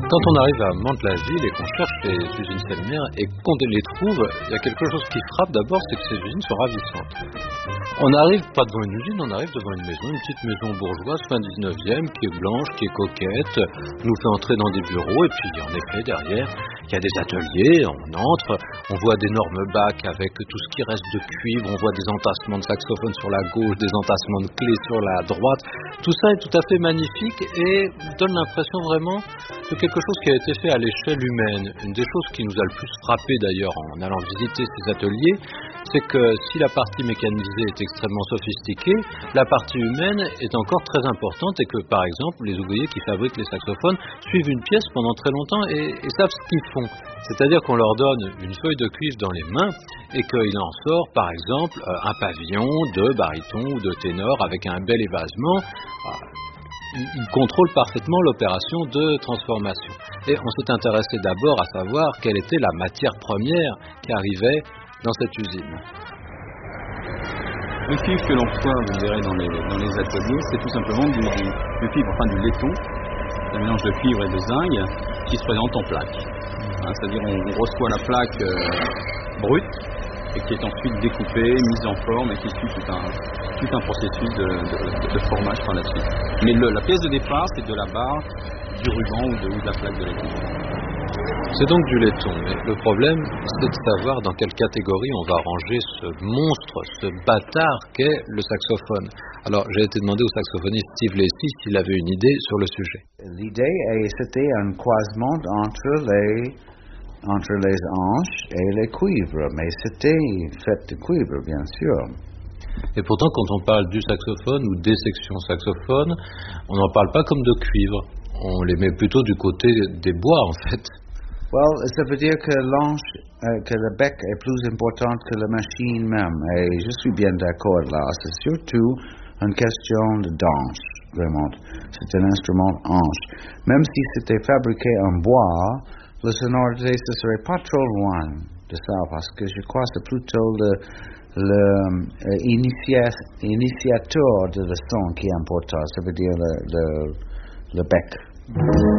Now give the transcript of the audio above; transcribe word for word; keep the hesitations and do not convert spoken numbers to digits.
Quand on arrive à Mantes-la-Ville et qu'on cherche les usines Selmer et qu'on les trouve, il y a quelque chose qui frappe d'abord, c'est que ces usines sont ravissantes. On n'arrive pas devant une usine, on arrive devant une maison, une petite maison bourgeoise fin dix-neuvième, qui est blanche, qui est coquette, nous fait entrer dans des bureaux, et puis en effet derrière, il y a des ateliers, on entre, on voit d'énormes bacs avec tout ce qui reste de cuivre, on voit des entassements de saxophones sur la gauche, des entassements de clés sur la droite. Tout ça est tout à fait magnifique et donne l'impression vraiment de quelque chose qui a été fait à l'échelle humaine. Une des choses qui nous a le plus frappé d'ailleurs en allant visiter ces ateliers, c'est que si la partie mécanisée est extrêmement sophistiquée, la partie humaine est encore très importante et que par exemple les ouvriers qui fabriquent les saxophones suivent une pièce pendant très longtemps et, et savent ce qu'ils font. C'est-à-dire qu'on leur donne une feuille de cuivre dans les mains et qu'il en sort par exemple un pavillon de baryton ou de ténor avec un bel évasement. Ils contrôlent parfaitement l'opération de transformation. Et on s'est intéressé d'abord à savoir quelle était la matière première qui arrivait dans cette usine. Le cuivre que l'on reçoit, vous verrez dans les, dans les ateliers, c'est tout simplement du, du, du cuivre, enfin du laiton, un mélange de cuivre et de zinc qui se présente en plaque. Hein, c'est-à-dire on, on reçoit la plaque euh, brute et qui est ensuite découpée, mise en forme et qui suit tout un, tout un processus de, de, de formage par la suite. Mais le, la pièce de départ, c'est de la barre, du ruban ou de, ou de la plaque de laiton. C'est donc du laiton, mais le problème, c'est de savoir dans quelle catégorie on va ranger ce monstre, ce bâtard qu'est le saxophone. Alors, j'ai été demandé au saxophoniste Steve Lacy s'il avait une idée sur le sujet. L'idée, c'était un croisement entre les, entre les hanches et les cuivres, mais c'était fait de cuivre, bien sûr. Et pourtant, quand on parle du saxophone ou des sections saxophones, on n'en parle pas comme de cuivre. On les met plutôt du côté des bois, en fait. Well, ça veut dire que l'anche, euh, que le bec est plus important que la machine même. Et je suis bien d'accord là. C'est surtout une question de d'anche, vraiment. C'est un instrument anche. Même si c'était fabriqué en bois, la sonorité, ce serait pas trop loin de ça, parce que je crois que c'est plutôt le, le euh, initia, initiateur de le son qui est important. Ça veut dire le, le, le bec.